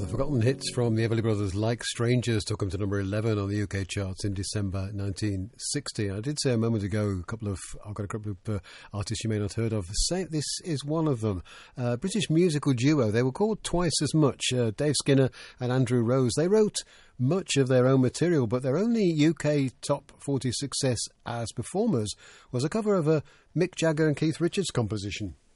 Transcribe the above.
The forgotten hits from the Everly Brothers, Like Strangers, took them to number 11 on the UK charts in December 1960. I did say a moment ago, I've got a couple of artists you may not have heard of. This is one of them. British musical duo. They were called Twice as Much. Dave Skinner and Andrew Rose. They wrote much of their own material, but their only UK top 40 success as performers was a cover of a Mick Jagger and Keith Richards composition.